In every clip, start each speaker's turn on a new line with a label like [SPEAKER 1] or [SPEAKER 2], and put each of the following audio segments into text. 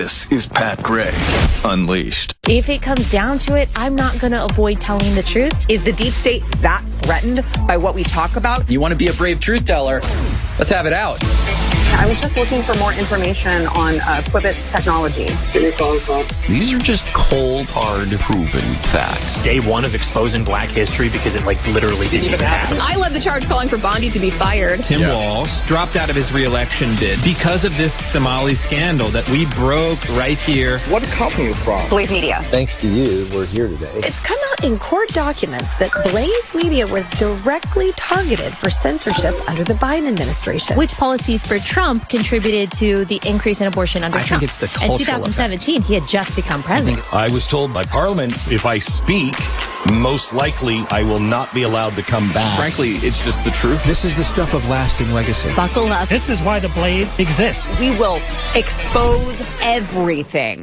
[SPEAKER 1] This is Pat Gray Unleashed.
[SPEAKER 2] If it comes down to it, I'm not going to avoid telling the truth.
[SPEAKER 3] Is the deep state that threatened by what we talk about?
[SPEAKER 4] You want to be a brave truth teller? Let's have it out.
[SPEAKER 5] I was just looking for more information on Quibbit's technology.
[SPEAKER 6] These are just cold, hard, proven facts.
[SPEAKER 7] Day one of exposing black history because it literally didn't even happen.
[SPEAKER 8] I led the charge calling for Bondi to be fired.
[SPEAKER 9] Tim Walz dropped out of his re-election bid because of this Somali scandal that we broke right here.
[SPEAKER 10] What company are you from?
[SPEAKER 5] Blaze Media.
[SPEAKER 10] Thanks to you, we're here today.
[SPEAKER 2] It's come out in court documents that Blaze Media was directly targeted for censorship under the Biden administration.
[SPEAKER 8] Which policies for Trump contributed to the increase in abortion under Trump?
[SPEAKER 4] I think it's the cultural
[SPEAKER 8] In 2017, he had just become president.
[SPEAKER 6] I was told by Parliament, if I speak, most likely I will not be allowed to come back.
[SPEAKER 1] Frankly, it's just the truth.
[SPEAKER 9] This is the stuff of lasting legacy.
[SPEAKER 8] Buckle up.
[SPEAKER 7] This is why the Blaze exists.
[SPEAKER 3] We will expose everything.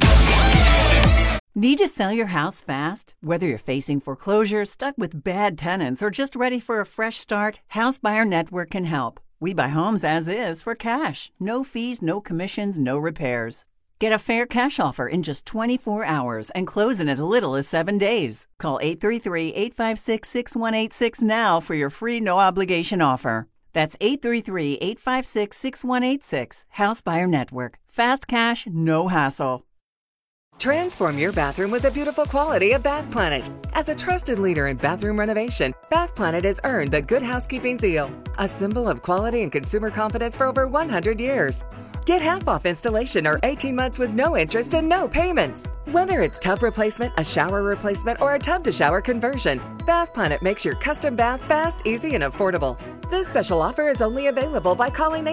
[SPEAKER 11] Need to sell your house fast? Whether you're facing foreclosure, stuck with bad tenants, or just ready for a fresh start, House Buyer Network can help. We buy homes as is for cash. No fees, no commissions, no repairs. Get a fair cash offer in just 24 hours and close in as little as 7 days. Call 833-856-6186 now for your free no-obligation offer. That's 833-856-6186. House Buyer Network. Fast cash, no hassle.
[SPEAKER 12] Transform your bathroom with the beautiful quality of Bath Planet. As a trusted leader in bathroom renovation, Bath Planet has earned the Good Housekeeping seal, a symbol of quality and consumer confidence for over 100 years. Get half off installation or 18 months with no interest and no payments. Whether it's tub replacement, a shower replacement, or a tub-to-shower conversion, Bath Planet makes your custom bath fast, easy, and affordable. This special offer is only available by calling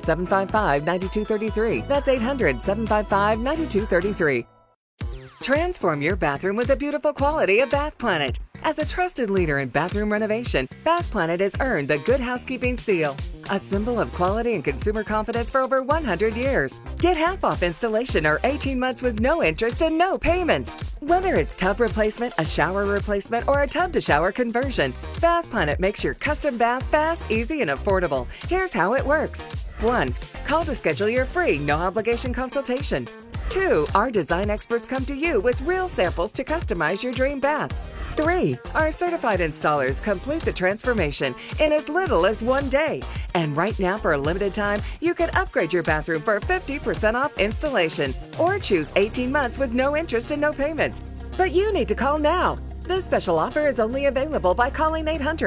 [SPEAKER 12] 800-755-9233. That's 800-755-9233. Transform your bathroom with the beautiful quality of Bath Planet. As a trusted leader in bathroom renovation, Bath Planet has earned the Good Housekeeping seal, a symbol of quality and consumer confidence for over 100 years. Get half off installation or 18 months with no interest and no payments. Whether it's tub replacement, a shower replacement, or a tub-to-shower conversion, Bath Planet makes your custom bath fast, easy, and affordable. Here's how it works. 1. Call to schedule your free, no-obligation consultation. 2. Our design experts come to you with real samples to customize your dream bath. 3. Our certified installers complete the transformation in as little as 1 day. And right now, for a limited time, you can upgrade your bathroom for 50% off installation or choose 18 months with no interest and no payments. But you need to call now. This special offer is only available by calling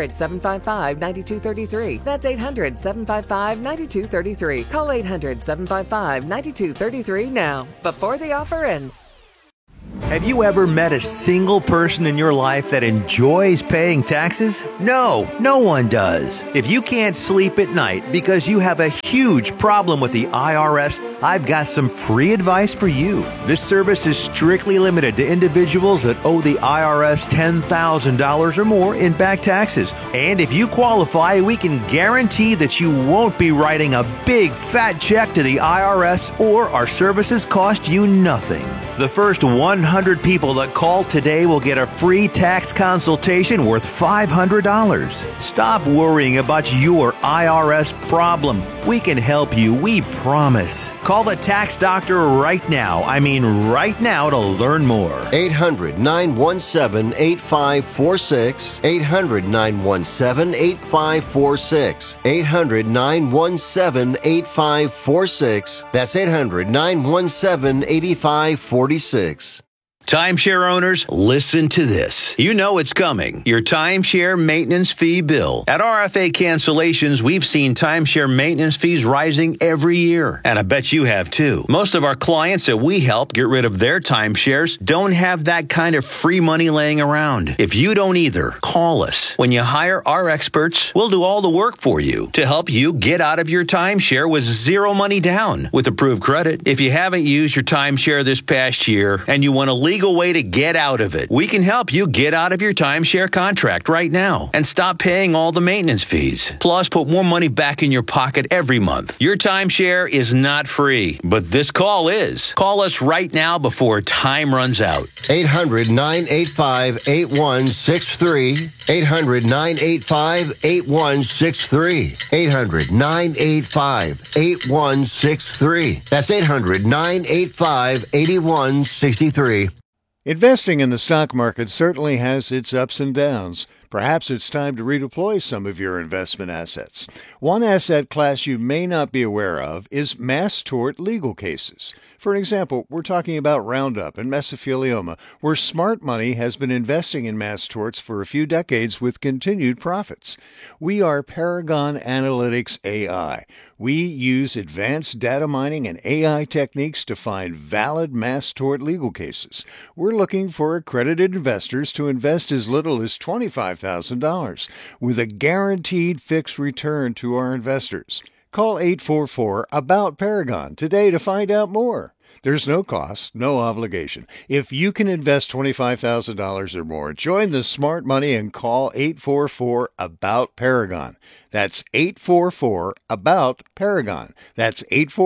[SPEAKER 12] 800-755-9233. That's 800-755-9233. Call 800-755-9233 now, before the offer ends.
[SPEAKER 13] Have you ever met a single person in your life that enjoys paying taxes? No, no one does. If you can't sleep at night because you have a huge problem with the IRS, I've got some free advice for you. This service is strictly limited to individuals that owe the IRS $10,000 or more in back taxes. And if you qualify, we can guarantee that you won't be writing a big fat check to the IRS, or our services cost you nothing. The first 100 people that call today will get a free tax consultation worth $500. Stop worrying about your IRS problem. We can help you, we promise. Call the tax doctor right now. I mean right now, to learn more.
[SPEAKER 14] 800-917-8546. 800-917-8546. 800-917-8546. That's 800-917-8546.
[SPEAKER 15] Timeshare owners, listen to this. You know it's coming. Your timeshare maintenance fee bill. At RFA Cancellations, we've seen timeshare maintenance fees rising every year. And I bet you have too. Most of our clients that we help get rid of their timeshares don't have that kind of free money laying around. If you don't either, call us. When you hire our experts, we'll do all the work for you to help you get out of your timeshare with zero money down with approved credit. If you haven't used your timeshare this past year and you want to legally legal way to get out of it. We can help you get out of your timeshare contract right now and stop paying all the maintenance fees. Plus, put more money back in your pocket every month. Your timeshare is not free, but this call is. Call us right now before time runs out.
[SPEAKER 14] 800-985-8163. 800-985-8163. 800-985-8163. That's 800-985-8163.
[SPEAKER 16] Investing in the stock market certainly has its ups and downs. Perhaps it's time to redeploy some of your investment assets. One asset class you may not be aware of is mass tort legal cases. For example, we're talking about Roundup and mesothelioma, where smart money has been investing in mass torts for a few decades with continued profits. We are Paragon Analytics AI. We use advanced data mining and AI techniques to find valid mass tort legal cases. We're looking for accredited investors to invest as little as $25,000 with a guaranteed fixed return to our investors. Call 844-ABOUT-PARAGON today to find out more. There's no cost, no obligation. If you can invest $25,000 or more, join the smart money and call 844-ABOUT-PARAGON. That's 844-ABOUT-PARAGON. That's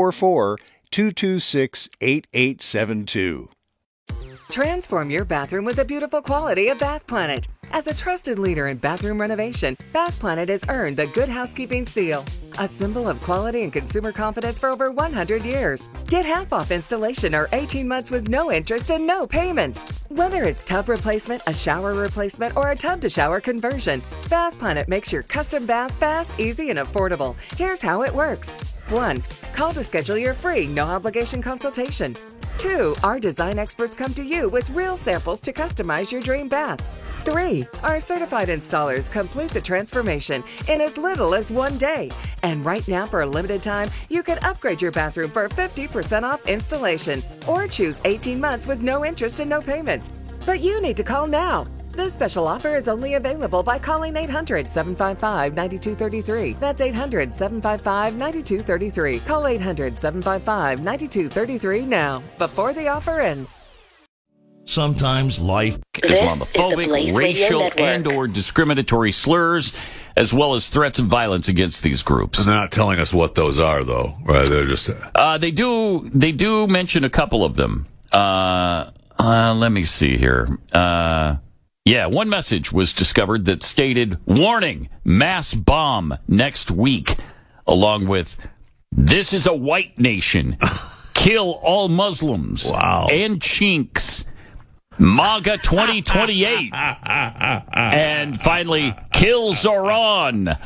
[SPEAKER 16] 844-226-8872.
[SPEAKER 12] Transform your bathroom with the beautiful quality of Bath Planet. As a trusted leader in bathroom renovation, Bath Planet has earned the Good Housekeeping Seal, a symbol of quality and consumer confidence for over 100 years. Get half off installation or 18 months with no interest and no payments. Whether it's tub replacement, a shower replacement, or a tub-to-shower conversion, Bath Planet makes your custom bath fast, easy, and affordable. Here's how it works. 1. Call to schedule your free, no-obligation consultation. 2. Our design experts come to you with real samples to customize your dream bath. 3. Our certified installers complete the transformation in as little as 1 day. And right now, for a limited time, you can upgrade your bathroom for 50% off installation or choose 18 months with no interest and no payments. But you need to call now. This special offer is only available by calling 800-755-9233. That's 800-755-9233. Call 800-755-9233 now, before the offer ends.
[SPEAKER 17] Sometimes life
[SPEAKER 1] Islamophobic, racial, and or discriminatory slurs, as well as threats of violence against these groups.
[SPEAKER 18] And they're not telling us what those are, though. Right? They're just
[SPEAKER 1] they do mention a couple of them. Let me see here. One message was discovered that stated, "Warning, mass bomb next week," along with, "This is a white nation. Kill all Muslims."
[SPEAKER 18] Wow.
[SPEAKER 1] And chinks. MAGA 2028. And finally, kill Zoran.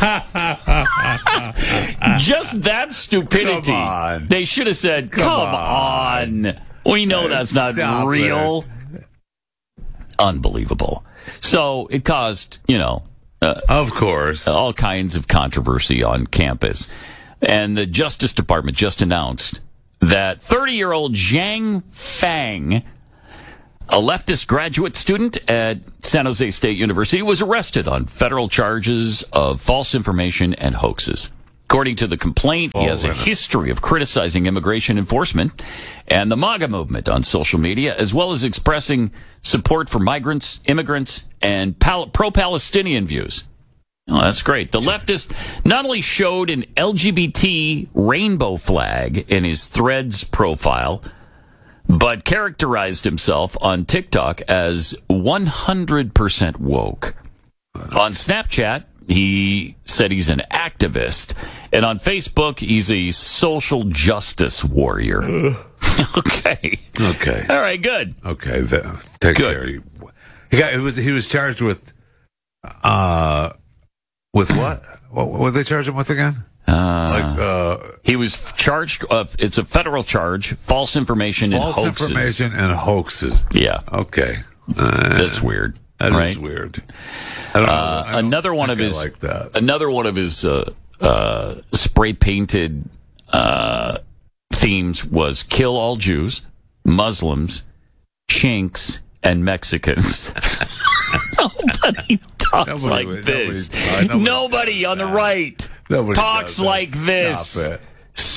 [SPEAKER 1] Just that stupidity.
[SPEAKER 18] Come on.
[SPEAKER 1] They should have said, come on. We know that's not real. Unbelievable. So it caused,
[SPEAKER 18] of course,
[SPEAKER 1] all kinds of controversy on campus. And the Justice Department just announced that 30-year-old Zhang Fang, a leftist graduate student at San Jose State University, was arrested on federal charges of false information and hoaxes. According to the complaint, he has a history of criticizing immigration enforcement and the MAGA movement on social media, as well as expressing support for migrants, immigrants, and pro-Palestinian views. Oh, that's great. The leftist not only showed an LGBT rainbow flag in his Threads profile, but characterized himself on TikTok as 100% woke. On Snapchat, he said he's an activist. And on Facebook, he's a social justice warrior. Okay. All right, good.
[SPEAKER 18] Okay, take care. He was charged with what? What did they charge him with again?
[SPEAKER 1] He was charged it's a federal charge, false information and hoaxes.
[SPEAKER 18] False information and hoaxes.
[SPEAKER 1] Yeah.
[SPEAKER 18] Okay.
[SPEAKER 1] That's weird.
[SPEAKER 18] That
[SPEAKER 1] right?
[SPEAKER 18] is weird. I don't know.
[SPEAKER 1] Another one of his spray painted themes was kill all Jews, Muslims, chinks, and Mexicans. Nobody talks like this. Nobody on the right talks like this.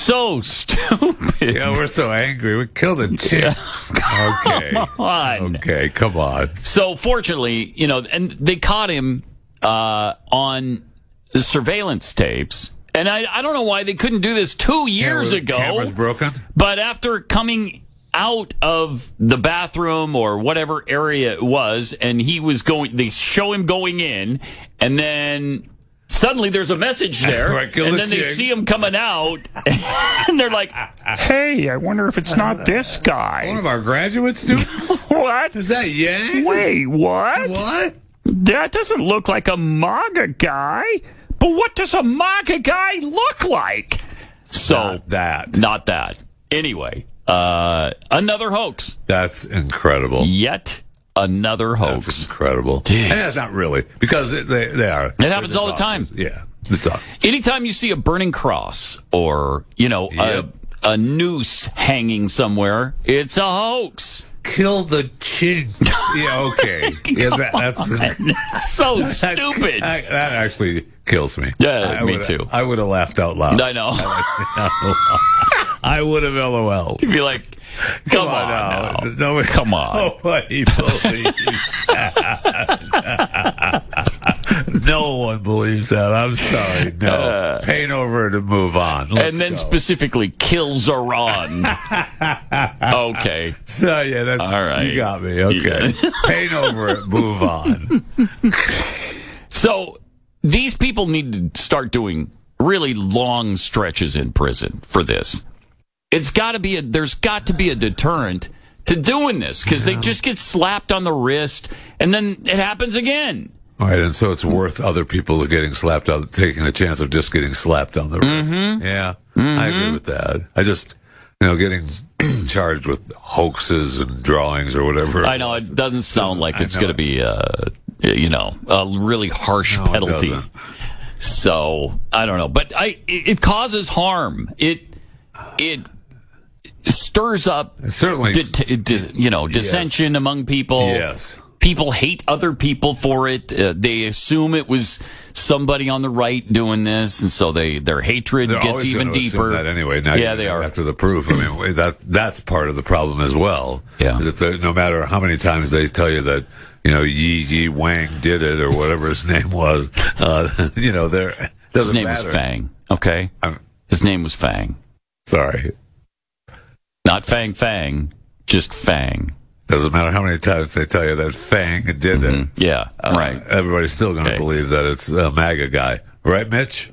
[SPEAKER 1] so stupid.
[SPEAKER 18] Yeah, we're so angry. We killed the chicks. Okay.
[SPEAKER 1] Come on.
[SPEAKER 18] Okay, come on.
[SPEAKER 1] So fortunately, and they caught him on surveillance tapes. And I don't know why they couldn't do this 2 years ago.
[SPEAKER 18] Camera's broken?
[SPEAKER 1] But after coming out of the bathroom or whatever area it was, and they show him going in, and then suddenly there's a message there,
[SPEAKER 18] right,
[SPEAKER 1] and then they see him coming out, and they're like, hey, I wonder if it's not this guy.
[SPEAKER 18] One of our graduate students?
[SPEAKER 1] What?
[SPEAKER 18] Is that Yang?
[SPEAKER 1] Wait, what?
[SPEAKER 18] What?
[SPEAKER 1] That doesn't look like a MAGA guy. But what does a MAGA guy look like? So Not that. Anyway, another hoax.
[SPEAKER 18] That's incredible.
[SPEAKER 1] Yet another hoax.
[SPEAKER 18] That's incredible.
[SPEAKER 1] Jeez.
[SPEAKER 18] And that's not really, because they are.
[SPEAKER 1] It happens all the time.
[SPEAKER 18] Yeah, it sucks.
[SPEAKER 1] Anytime you see a burning cross or, a noose hanging somewhere, it's a hoax.
[SPEAKER 18] Kill the chinks. Yeah, okay. Yeah, that's
[SPEAKER 1] so stupid.
[SPEAKER 18] That actually kills me.
[SPEAKER 1] Yeah, me too.
[SPEAKER 18] I would have laughed out loud.
[SPEAKER 1] I know.
[SPEAKER 18] I would have LOL.
[SPEAKER 1] You'd be like, come on now.
[SPEAKER 18] Nobody,
[SPEAKER 1] come on.
[SPEAKER 18] Nobody believes that. No one believes that. I'm sorry. No. Paint over it and move on. Let's go.
[SPEAKER 1] Specifically, kill Zoran. Okay.
[SPEAKER 18] So, yeah, that's,
[SPEAKER 1] all right.
[SPEAKER 18] You got me. Okay. Yeah. Paint over it, move on.
[SPEAKER 1] So, these people need to start doing really long stretches in prison for this. There's got to be a deterrent to doing this, because they just get slapped on the wrist and then it happens again.
[SPEAKER 18] All right, and so it's worth other people getting slapped out, taking a chance of just getting slapped on the wrist. Yeah, I agree with that. I just, getting charged with hoaxes and drawings or whatever.
[SPEAKER 1] I know, it doesn't sound like it's going to be, a really harsh penalty.
[SPEAKER 18] It
[SPEAKER 1] so, I don't know. But it causes harm. It stirs up,
[SPEAKER 18] certainly,
[SPEAKER 1] dissension among people.
[SPEAKER 18] Yes.
[SPEAKER 1] People hate other people for it. They assume it was somebody on the right doing this, and so their hatred gets even deeper.
[SPEAKER 18] That anyway, now
[SPEAKER 1] they are.
[SPEAKER 18] After the proof, I mean, that's part of the problem as well.
[SPEAKER 1] Yeah,
[SPEAKER 18] no matter how many times they tell you that Yi Wang did it or whatever his name was, his
[SPEAKER 1] name was Fang. Okay, his name was Fang.
[SPEAKER 18] Sorry,
[SPEAKER 1] not Fang, just Fang.
[SPEAKER 18] Doesn't matter how many times they tell you that Fang did it.
[SPEAKER 1] Yeah, right.
[SPEAKER 18] Everybody's still going to believe that it's a MAGA guy. Right, Mitch?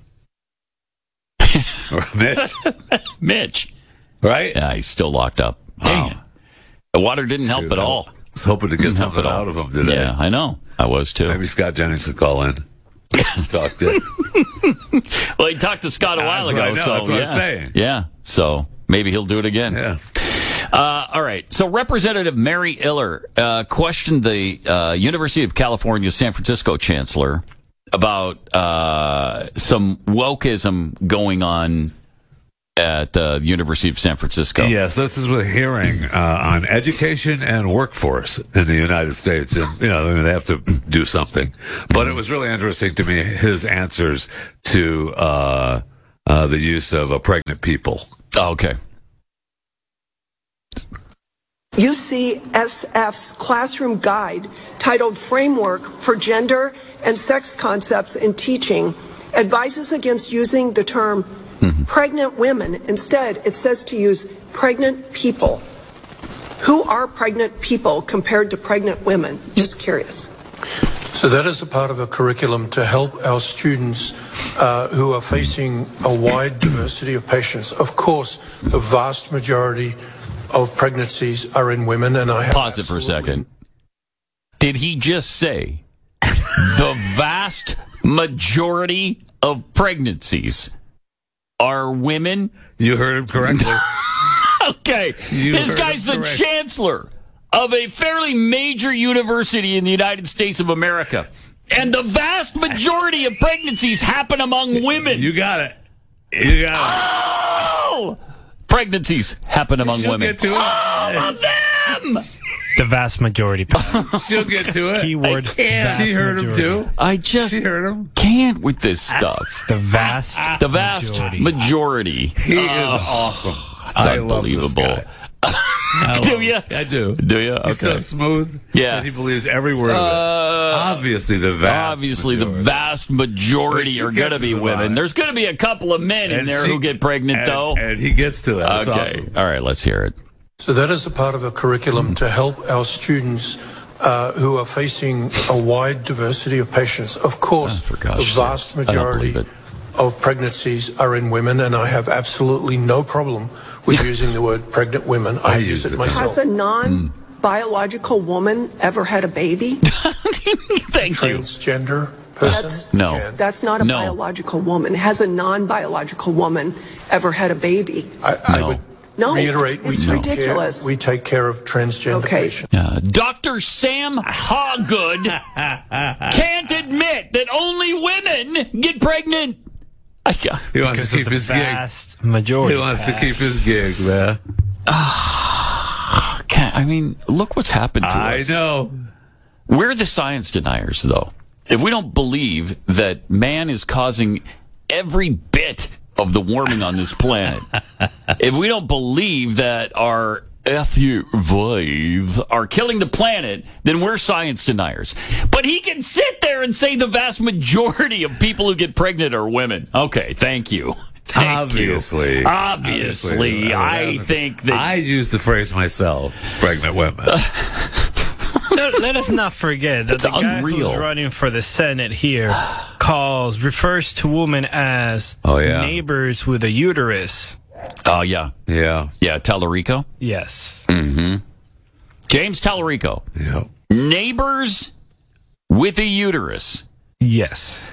[SPEAKER 1] Mitch.
[SPEAKER 18] Right?
[SPEAKER 1] Yeah, he's still locked up. Dang it. The water didn't help at all.
[SPEAKER 18] I was hoping to get something out of him today.
[SPEAKER 1] Yeah, I know. I was too.
[SPEAKER 18] Maybe Scott Jennings could call in. Talk to him.
[SPEAKER 1] Well, he talked to Scott a while ago.
[SPEAKER 18] That's what I'm saying.
[SPEAKER 1] Yeah, so maybe he'll do it again.
[SPEAKER 18] Yeah.
[SPEAKER 1] All right. So Representative Mary Iller questioned the University of California San Francisco chancellor about some wokeism going on at the University of San Francisco.
[SPEAKER 18] Yes, this is a hearing on education and workforce in the United States. And, they have to do something. But it was really interesting to me, his answers to the use of pregnant people.
[SPEAKER 1] Oh, okay.
[SPEAKER 19] UCSF's classroom guide titled Framework for Gender and Sex Concepts in Teaching advises against using the term pregnant women. Instead, it says to use pregnant people. Who are pregnant people compared to pregnant women? Just curious.
[SPEAKER 20] So that is a part of a curriculum to help our students who are facing a wide diversity of patients. Of course, the vast majority of pregnancies are in women, and I have
[SPEAKER 1] pause it for a second. Did he just say the vast majority of pregnancies are women?
[SPEAKER 18] You heard him correctly.
[SPEAKER 1] Okay. This guy's the chancellor of a fairly major university in the United States of America. And the vast majority of pregnancies happen among women.
[SPEAKER 18] You got it.
[SPEAKER 1] Oh! Pregnancies happen among women.
[SPEAKER 18] Get to it.
[SPEAKER 1] All of them!
[SPEAKER 7] The vast majority.
[SPEAKER 18] She'll get to it.
[SPEAKER 7] Keyword.
[SPEAKER 18] She heard him too.
[SPEAKER 1] She heard him. Can't with this stuff.
[SPEAKER 7] The vast
[SPEAKER 1] majority.
[SPEAKER 18] He is awesome. I love this guy.
[SPEAKER 1] Do you?
[SPEAKER 18] I do.
[SPEAKER 1] Do you? Okay.
[SPEAKER 18] He's so smooth.
[SPEAKER 1] Yeah.
[SPEAKER 18] And he believes every word of it. Obviously, the vast majority
[SPEAKER 1] are going to be women. There's going to be a couple of men in there who get pregnant, though.
[SPEAKER 18] And he gets to that.
[SPEAKER 1] Okay.
[SPEAKER 18] It's awesome.
[SPEAKER 1] All right, let's hear it.
[SPEAKER 20] So that is a part of a curriculum to help our students who are facing a wide diversity of patients. Of course, the vast majority of pregnancies are in women, and I have absolutely no problem with using the word pregnant women. I use it myself.
[SPEAKER 19] Has a non-biological woman ever had a baby?
[SPEAKER 1] Thank you.
[SPEAKER 20] Transgender person?
[SPEAKER 19] That's not a biological woman. Has a non-biological woman ever had a baby?
[SPEAKER 20] I would reiterate,
[SPEAKER 19] it's ridiculous.
[SPEAKER 20] We take care of transgender patients.
[SPEAKER 1] Dr. Sam Hoggood can't admit that only women get pregnant.
[SPEAKER 18] He wants to keep his gig.
[SPEAKER 7] Vast majority.
[SPEAKER 18] He wants to keep his gig, man.
[SPEAKER 1] I mean, look what's happened to us.
[SPEAKER 18] I know.
[SPEAKER 1] We're the science deniers, though. If we don't believe that man is causing every bit of the warming on this planet, if we don't believe that our wives are killing the planet, then we're science deniers. But he can sit there and say the vast majority of people who get pregnant are women. Okay, thank you.
[SPEAKER 18] Obviously,
[SPEAKER 1] I think that
[SPEAKER 18] I use the phrase myself, pregnant women.
[SPEAKER 7] Let us not forget that the guy who's running for the Senate here refers to women as neighbors with a uterus.
[SPEAKER 1] Oh, yeah.
[SPEAKER 18] Yeah.
[SPEAKER 1] Yeah, Tallarico?
[SPEAKER 7] Yes.
[SPEAKER 1] Mm-hmm. James Tallarico.
[SPEAKER 18] Yeah.
[SPEAKER 1] Neighbors with a uterus.
[SPEAKER 7] Yes.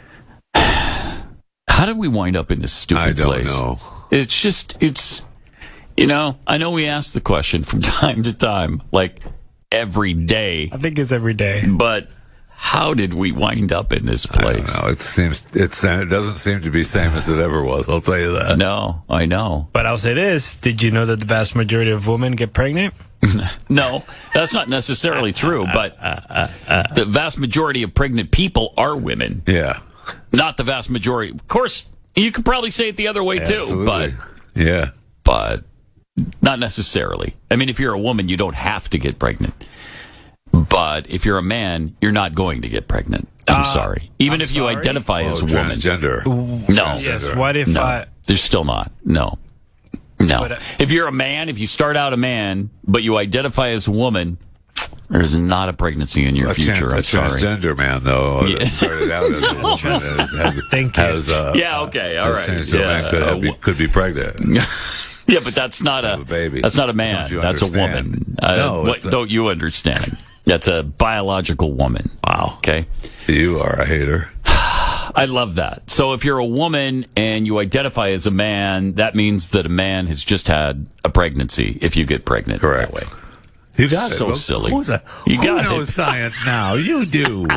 [SPEAKER 1] How did we wind up in this stupid place?
[SPEAKER 18] I don't know.
[SPEAKER 1] It's just, I know we ask the question from time to time, like every day.
[SPEAKER 7] I think it's every day.
[SPEAKER 1] But how did we wind up in this place?
[SPEAKER 18] I don't know. It doesn't seem to be the same as it ever was. I'll tell you that.
[SPEAKER 1] No, I know.
[SPEAKER 7] But I'll say this: did you know that the vast majority of women get pregnant?
[SPEAKER 1] No, that's not necessarily true. But the vast majority of pregnant people are women.
[SPEAKER 18] Yeah,
[SPEAKER 1] not the vast majority. Of course, you could probably say it the other way too. But but not necessarily. I mean, if you're a woman, you don't have to get pregnant. But if you're a man, you're not going to get pregnant. I'm sorry. Even if you identify as a woman.
[SPEAKER 18] Transgender.
[SPEAKER 1] No.
[SPEAKER 7] Yes, what if
[SPEAKER 1] there's still not. No. But, if you're a man, if you start out a man, but you identify as a woman, there's not a pregnancy in your future. I'm sorry.
[SPEAKER 18] Transgender man, though, that started out as a woman.
[SPEAKER 1] Okay, all right.
[SPEAKER 18] Changed to a man could be pregnant.
[SPEAKER 1] Yeah, but that's not a
[SPEAKER 18] baby.
[SPEAKER 1] That's not a man. That's a woman. Don't you understand? That's a biological woman.
[SPEAKER 18] Wow.
[SPEAKER 1] Okay.
[SPEAKER 18] You are a hater.
[SPEAKER 1] I love that. So if you're a woman and you identify as a man, that means that a man has just had a pregnancy if you get pregnant.
[SPEAKER 18] Correct.
[SPEAKER 1] That way.
[SPEAKER 18] You got it.
[SPEAKER 1] So silly.
[SPEAKER 18] Who knows science now? You do.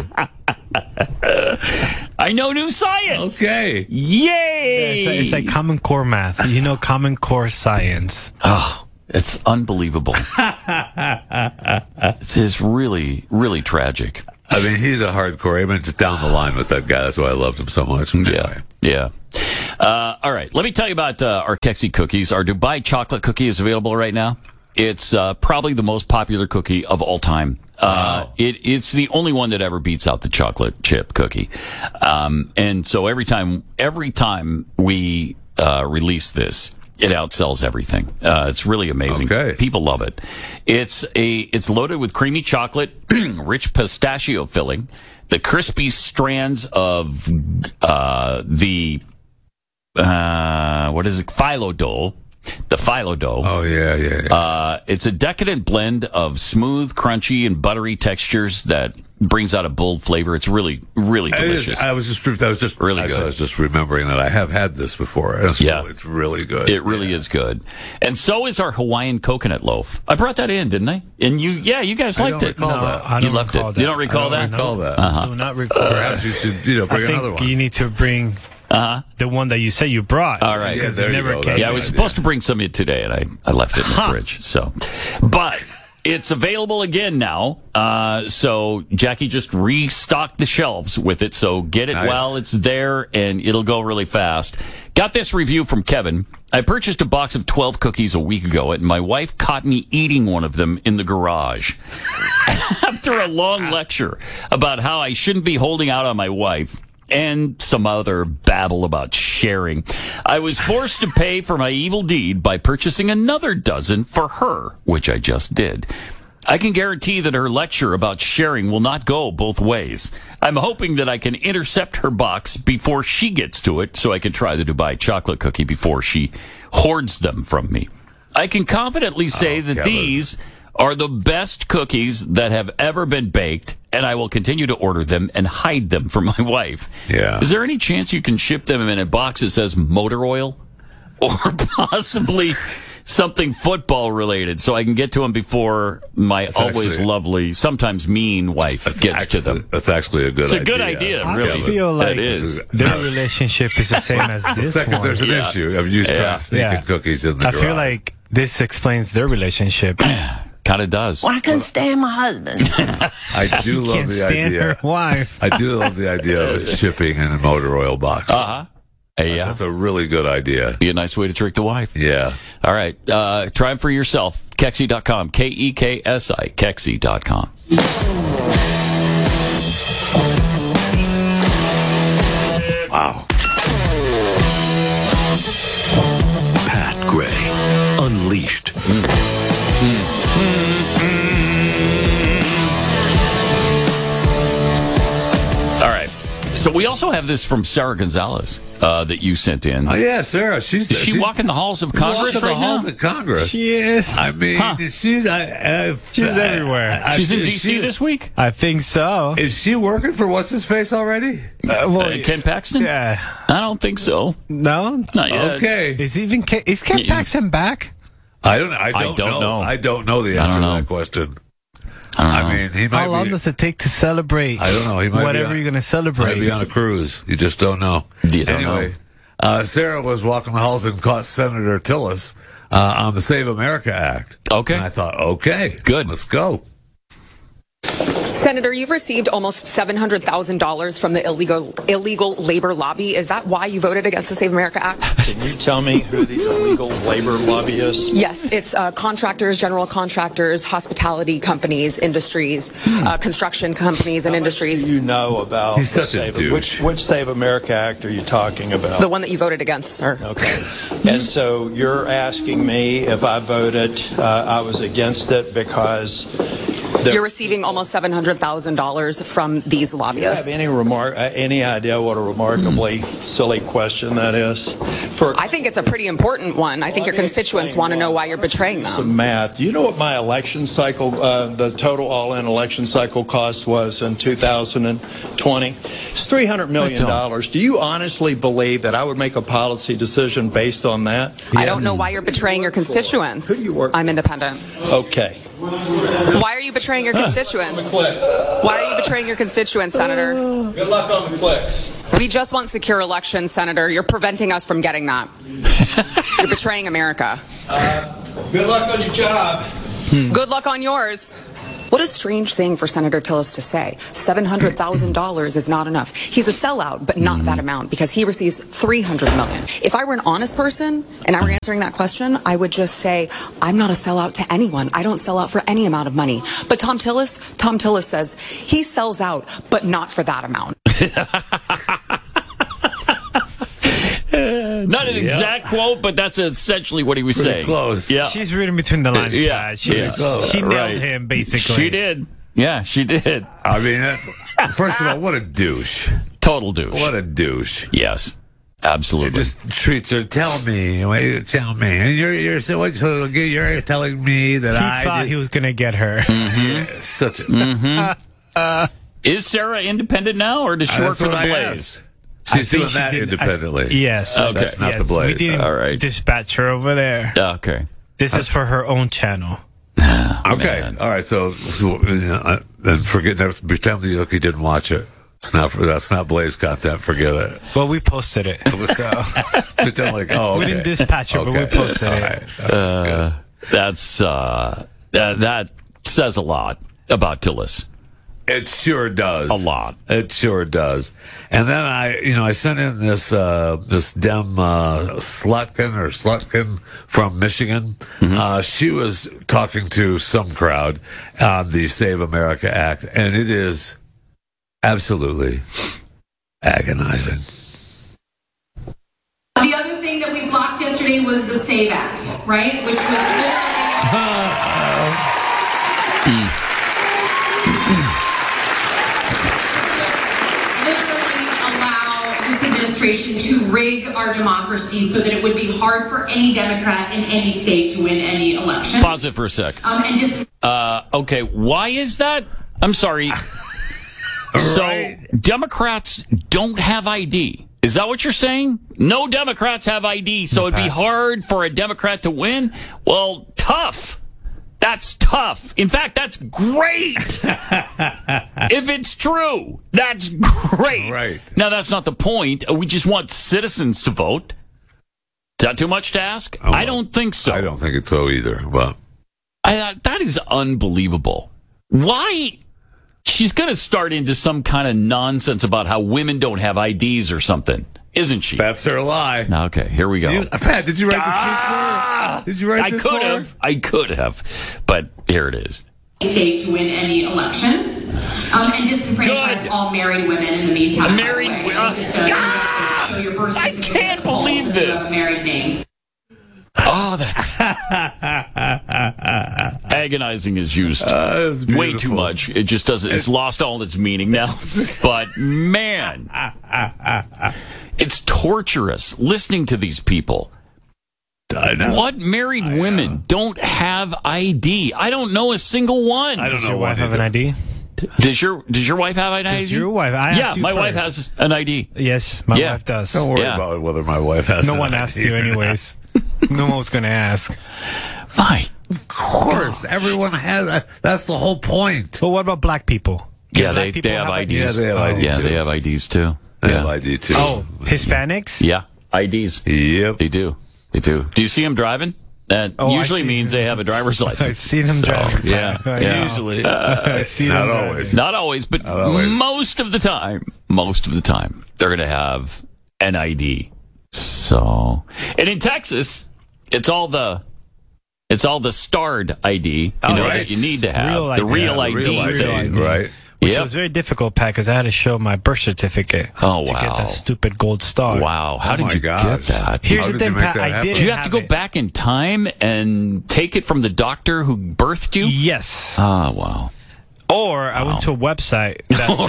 [SPEAKER 1] I know new science.
[SPEAKER 18] Okay.
[SPEAKER 1] Yay!
[SPEAKER 7] Yeah, it's like Common Core math. You know Common Core science.
[SPEAKER 1] Oh, it's unbelievable. It's really, really tragic.
[SPEAKER 18] I mean, he's a hardcore. I mean, it's down the line with that guy. That's why I loved him so much. Anyway.
[SPEAKER 1] Yeah. All right. Let me tell you about our Kexi cookies. Our Dubai chocolate cookie is available right now. It's probably the most popular cookie of all time.
[SPEAKER 18] Wow.
[SPEAKER 1] It's the only one that ever beats out the chocolate chip cookie. And so every time we release this, it outsells everything. It's really amazing.
[SPEAKER 18] Okay.
[SPEAKER 1] People love it. It's loaded with creamy chocolate, rich pistachio filling, the crispy strands of phyllo dough. The phyllo dough.
[SPEAKER 18] Oh, yeah.
[SPEAKER 1] It's a decadent blend of smooth, crunchy, and buttery textures that brings out a bold flavor. It's really, really delicious.
[SPEAKER 18] I was just really good. I was just remembering that I have had this before. It's really good.
[SPEAKER 1] It really is good. And so is our Hawaiian coconut loaf. I brought that in, didn't I? And you guys liked it.
[SPEAKER 7] I don't recall that.
[SPEAKER 1] You don't recall that?
[SPEAKER 7] I do not recall.
[SPEAKER 18] Perhaps you should, bring another one.
[SPEAKER 7] You need to bring the one that you said you brought.
[SPEAKER 1] All right.
[SPEAKER 7] Because it never came.
[SPEAKER 1] Yeah, I was supposed to bring some in today, and I left it in the fridge. So, but it's available again now. So Jackie just restocked the shelves with it. So get it while it's there, and it'll go really fast. Got this review from Kevin. I purchased a box of 12 cookies a week ago, and my wife caught me eating one of them in the garage. After a long lecture about how I shouldn't be holding out on my wife, and some other babble about sharing, I was forced to pay for my evil deed by purchasing another dozen for her, which I just did. I can guarantee that her lecture about sharing will not go both ways. I'm hoping that I can intercept her box before she gets to it so I can try the Dubai chocolate cookie before she hoards them from me. I can confidently say that
[SPEAKER 18] Kevin,
[SPEAKER 1] these are the best cookies that have ever been baked, and I will continue to order them and hide them from my wife.
[SPEAKER 18] Yeah.
[SPEAKER 1] Is there any chance you can ship them in a box that says motor oil? Or possibly something football related so I can get to them before my lovely, sometimes mean wife gets to them.
[SPEAKER 18] That's actually a good idea.
[SPEAKER 1] It's a good idea, really.
[SPEAKER 7] I feel like
[SPEAKER 1] it is.
[SPEAKER 7] their relationship is the same as this one.
[SPEAKER 18] There's an issue of you trying to sneak cookies in the garage.
[SPEAKER 7] I feel like this explains their relationship.
[SPEAKER 1] Kind of does.
[SPEAKER 21] Well, I couldn't stand my husband.
[SPEAKER 18] I do love the idea.
[SPEAKER 7] Her wife.
[SPEAKER 18] I do love the idea of shipping in a motor oil box.
[SPEAKER 1] Yeah.
[SPEAKER 18] That's a really good idea.
[SPEAKER 1] Be a nice way to trick the wife.
[SPEAKER 18] Yeah.
[SPEAKER 1] All right. Try them for yourself. Kexi.com. Kexi. Kexi.com.
[SPEAKER 18] Wow.
[SPEAKER 22] Pat Gray, Unleashed.
[SPEAKER 1] All right. So we also have this from Sarah Gonzalez that you sent in.
[SPEAKER 18] Oh, yeah, Sarah.
[SPEAKER 1] Is she walking the halls of Congress right now?
[SPEAKER 18] The halls of Congress.
[SPEAKER 7] She is.
[SPEAKER 18] I mean, she's
[SPEAKER 7] everywhere.
[SPEAKER 1] She's in D.C. this week?
[SPEAKER 7] I think so.
[SPEAKER 18] Is she working for What's-His-Face already?
[SPEAKER 1] Ken Paxton?
[SPEAKER 7] Yeah.
[SPEAKER 1] I don't think so.
[SPEAKER 7] No?
[SPEAKER 1] Not yet.
[SPEAKER 18] Okay.
[SPEAKER 7] Is Ken Paxton back?
[SPEAKER 18] I don't know. I don't know the answer to that question. I mean, he might.
[SPEAKER 7] How long does it take to celebrate?
[SPEAKER 18] I don't know. He might
[SPEAKER 7] whatever you're going to celebrate.
[SPEAKER 18] Might be on a cruise. You just don't know. Anyway, Sarah was walking the halls and caught Senator Tillis on the Save America Act.
[SPEAKER 1] Okay.
[SPEAKER 18] And I thought, okay, good, let's go.
[SPEAKER 3] Senator, you've received almost $700,000 from the illegal labor lobby. Is that why you voted against the Save America Act?
[SPEAKER 10] Can you tell me who the illegal labor lobby is?
[SPEAKER 3] Yes, it's contractors, general contractors, hospitality companies, industries, construction companies and industries.
[SPEAKER 10] What do you know about
[SPEAKER 18] He's such a douche.
[SPEAKER 10] Which Save America Act are you talking about?
[SPEAKER 3] The one that you voted against, sir.
[SPEAKER 10] Okay. And so you're asking me if I voted, I was against it because...
[SPEAKER 3] You're receiving almost $700,000 from these lobbyists.
[SPEAKER 10] Do you have any idea what a remarkably silly question that is?
[SPEAKER 3] I think it's a pretty important one. I think your constituents want to know why you're betraying them.
[SPEAKER 10] Some math. You know what my election cycle, the total all-in election cycle cost was in 2020? It's $300 million. Do you honestly believe that I would make a policy decision based on that?
[SPEAKER 3] I don't know why you're betraying your constituents.
[SPEAKER 10] Who do you work?
[SPEAKER 3] I'm independent.
[SPEAKER 10] Okay.
[SPEAKER 3] Why are you betraying your constituents? Why are you betraying your constituents, Senator?
[SPEAKER 10] Good luck on the clicks.
[SPEAKER 3] We just want secure elections, Senator. You're preventing us from getting that. You're betraying America.
[SPEAKER 10] Good luck on your job.
[SPEAKER 3] Good luck on yours. What a strange thing for Senator Tillis to say. $700,000 is not enough. He's a sellout, but not that amount, because he receives $300 million. If I were an honest person and I were answering that question, I would just say, I'm not a sellout to anyone. I don't sell out for any amount of money. But Tom Tillis says he sells out, but not for that amount.
[SPEAKER 1] Not an exact quote, but that's essentially what he was saying.
[SPEAKER 18] Close.
[SPEAKER 1] Yeah.
[SPEAKER 7] She's reading between the lines.
[SPEAKER 1] Yeah.
[SPEAKER 7] She nailed him, basically.
[SPEAKER 1] She did. Yeah, she did.
[SPEAKER 18] I mean, first of all, what a douche.
[SPEAKER 1] Total douche.
[SPEAKER 18] What a douche.
[SPEAKER 1] Yes. Absolutely.
[SPEAKER 18] It just treats her. Tell me. And you're telling me that
[SPEAKER 7] he thought he was going to get her.
[SPEAKER 18] Yeah, such a.
[SPEAKER 1] Is Sarah independent now, or does she work for the Blaze?
[SPEAKER 18] She's doing that independently.
[SPEAKER 7] Yes.
[SPEAKER 1] Okay.
[SPEAKER 18] That's not the Blaze.
[SPEAKER 7] We didn't
[SPEAKER 1] all right.
[SPEAKER 7] dispatch her over there.
[SPEAKER 1] Okay.
[SPEAKER 7] This is for her own channel.
[SPEAKER 18] Okay. Man. All right. So then pretend that you didn't watch it. That's not Blaze content. Forget it.
[SPEAKER 7] Well, we posted it. So.
[SPEAKER 18] Pretend like, okay.
[SPEAKER 7] We didn't dispatch it, but we posted it.
[SPEAKER 1] That's that says a lot about Tillis.
[SPEAKER 18] It sure does.
[SPEAKER 1] A lot.
[SPEAKER 18] It sure does. And then I sent in this Dem Slutkin from Michigan.
[SPEAKER 1] Mm-hmm.
[SPEAKER 18] She was talking to some crowd on the Save America Act, and it is absolutely agonizing.
[SPEAKER 5] The other thing that we blocked yesterday was the SAVE Act, right? Which was literally allow this administration to rig our democracy so that it would be hard for any Democrat in any state to win any election.
[SPEAKER 1] Pause it for a sec. Okay, why is that? I'm sorry. So Democrats don't have ID. Is that what you're saying? No Democrats have ID, so it'd be hard for a Democrat to win? Well, tough. That's tough. In fact, that's great. If it's true, that's great.
[SPEAKER 18] Right.
[SPEAKER 1] Now, that's not the point. We just want citizens to vote. Is that too much to ask? I don't think so.
[SPEAKER 18] I don't think it's so either. But
[SPEAKER 1] that is unbelievable. Why? She's going to start into some kind of nonsense about how women don't have IDs or something, isn't she?
[SPEAKER 18] That's her lie.
[SPEAKER 1] Okay, here we go.
[SPEAKER 18] Pat, did you write the speech for her? Did you write this for her?
[SPEAKER 1] I could have, but here it is.
[SPEAKER 5] State to win any election, and disenfranchise all married women in the meantime.
[SPEAKER 1] Married women.
[SPEAKER 5] Show your birth certificate.
[SPEAKER 1] I can't believe this.
[SPEAKER 5] Married name.
[SPEAKER 1] Oh, that's agonizing is used way too much. It just doesn't. It's lost all its meaning now. But man, it's torturous listening to these people.
[SPEAKER 18] I know.
[SPEAKER 1] What married women don't have ID? I don't know a single one.
[SPEAKER 18] I don't know.
[SPEAKER 7] Does your wife have an ID?
[SPEAKER 1] Does your wife have an ID?
[SPEAKER 7] Does your wife?
[SPEAKER 1] My wife has an ID.
[SPEAKER 7] Yes, my wife does.
[SPEAKER 18] Don't worry about whether my wife has.
[SPEAKER 7] No one asked you, anyways. No one was going to ask.
[SPEAKER 18] Of course, everyone has. That's the whole point.
[SPEAKER 7] But what about black people?
[SPEAKER 1] Yeah, they have IDs.
[SPEAKER 18] Yeah, they have IDs.
[SPEAKER 1] Yeah, they have IDs too.
[SPEAKER 18] They have ID too.
[SPEAKER 7] Oh, Hispanics?
[SPEAKER 1] Yeah, IDs.
[SPEAKER 18] Yep,
[SPEAKER 1] they do. They do. Do you see them driving? That usually means they have a driver's license.
[SPEAKER 7] I've seen them driving.
[SPEAKER 1] Yeah.
[SPEAKER 7] Usually. I see them
[SPEAKER 18] not always.
[SPEAKER 1] Not always, but most of the time, they're going to have an ID. So, and in Texas, it's all the starred ID, that you need to have. The real ID.
[SPEAKER 18] Right.
[SPEAKER 7] Which was very difficult, Pat, because I had to show my birth certificate to get that stupid gold star.
[SPEAKER 1] Wow. How did you get that?
[SPEAKER 7] Here's the thing, Pat.
[SPEAKER 1] Did you have to go back in time and take it from the doctor who birthed you?
[SPEAKER 7] Yes.
[SPEAKER 1] Oh, wow.
[SPEAKER 7] Or I went to a website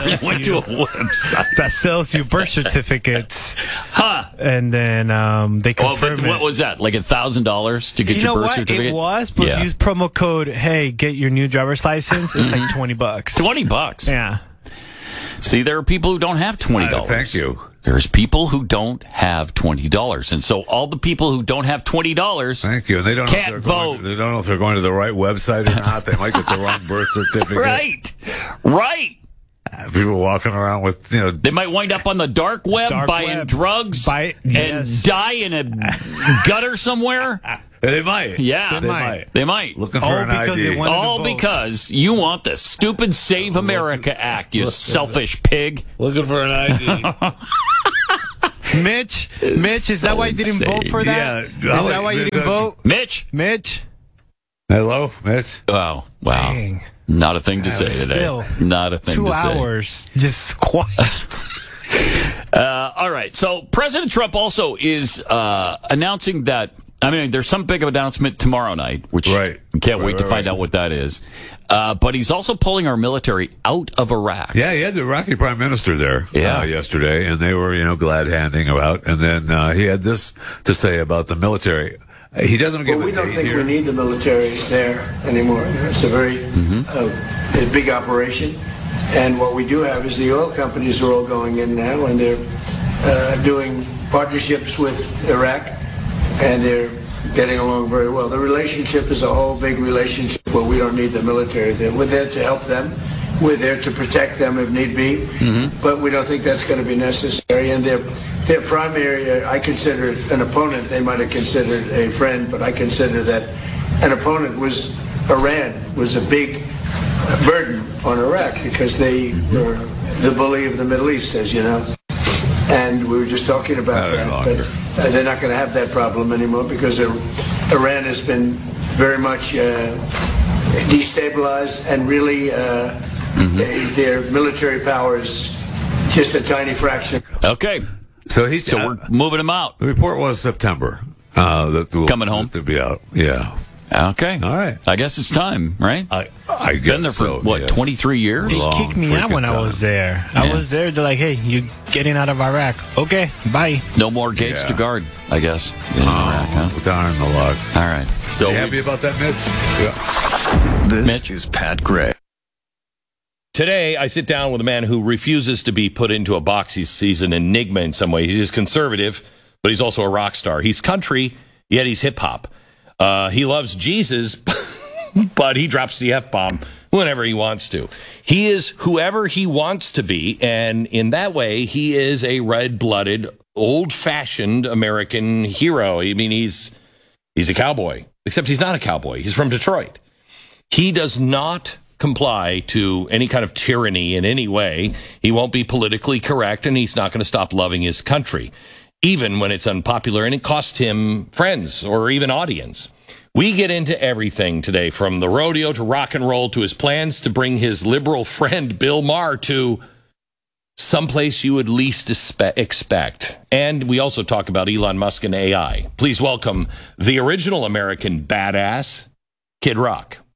[SPEAKER 7] that sells you birth certificates. And then they confirmed
[SPEAKER 1] what was that? Like $1,000 to get your birth certificate?
[SPEAKER 7] It was, but if you use promo code, get your new driver's license, it's like $20.
[SPEAKER 1] $20?
[SPEAKER 7] Yeah.
[SPEAKER 1] See, there are people who don't have $20.
[SPEAKER 18] Thank you.
[SPEAKER 1] There's people who don't have $20. And so all the people who don't have $20
[SPEAKER 18] thank you. And they don't
[SPEAKER 1] can't vote.
[SPEAKER 18] They don't know if they're going to the right website or not. They might get the wrong birth certificate.
[SPEAKER 1] Right.
[SPEAKER 18] People walking around with,
[SPEAKER 1] They might wind up on the dark web buying drugs and die in a gutter somewhere.
[SPEAKER 18] They might.
[SPEAKER 1] Yeah. They might.
[SPEAKER 18] Looking for an ID.
[SPEAKER 1] All because you want the stupid Save America Act, you selfish pig.
[SPEAKER 18] Looking for an ID.
[SPEAKER 7] Mitch, is that why you didn't vote for that?
[SPEAKER 18] Yeah.
[SPEAKER 7] Is that why you didn't vote?
[SPEAKER 1] Mitch.
[SPEAKER 18] Hello, Mitch.
[SPEAKER 1] Oh, wow.
[SPEAKER 7] Dang.
[SPEAKER 1] Not a thing to say today. Not a thing to say.
[SPEAKER 7] 2 hours, just quiet.
[SPEAKER 1] All right. So President Trump also is announcing that. There's some big announcement tomorrow night, which can't wait to find out what that is. But he's also pulling our military out of Iraq.
[SPEAKER 18] Yeah, he had the Iraqi prime minister there yesterday, and they were, glad handing about. And then he had this to say about the military. He doesn't give
[SPEAKER 21] we don't think we need the military there anymore. It's a very a big operation. And what we do have is the oil companies are all going in now, and they're doing partnerships with Iraq, and they're getting along very well. The relationship is a whole big relationship where we don't need the military there. We're there to help them. We're there to protect them if need be, but we don't think that's going to be necessary. And their primary, I consider an opponent. They might have considered a friend, but I consider that an opponent was Iran was a big burden on Iraq because they were the bully of the Middle East, as you know. And we were just talking about that. But they're not going to have that problem anymore because Iran has been very much destabilized, and really their military power is just a tiny fraction.
[SPEAKER 1] Okay.
[SPEAKER 18] So
[SPEAKER 1] we're moving him out.
[SPEAKER 18] The report was September.
[SPEAKER 1] Coming home
[SPEAKER 18] to be out. Yeah.
[SPEAKER 1] Okay.
[SPEAKER 18] All right.
[SPEAKER 1] I guess it's time, right?
[SPEAKER 18] I guess
[SPEAKER 1] been there for,
[SPEAKER 18] so,
[SPEAKER 1] 23 years?
[SPEAKER 7] They kicked me out when I was there. I was there. They're like, hey, you're getting out of Iraq. Okay, bye.
[SPEAKER 1] No more gates to guard, I guess, in Iraq, huh?
[SPEAKER 18] Down in the log.
[SPEAKER 1] All right. So
[SPEAKER 18] you happy about that, Mitch? Yeah.
[SPEAKER 22] This is Pat Gray.
[SPEAKER 6] Today, I sit down with a man who refuses to be put into a box. He's an enigma in some way. He's conservative, but he's also a rock star. He's country, yet he's hip-hop. He loves Jesus, but he drops the F-bomb whenever he wants to. He is whoever he wants to be, and in that way, he is a red-blooded, old-fashioned American hero. I mean, he's a cowboy, except he's not a cowboy. He's from Detroit. He does not comply to any kind of tyranny in any way. He won't be politically correct, and he's not going to stop loving his country, even when it's unpopular and it costs him friends or even audience. We get into everything today, from the rodeo to rock and roll to his plans to bring his liberal friend Bill Maher to someplace you would least expect. And we also talk about Elon Musk and AI. Please welcome the original American badass, Kid Rock.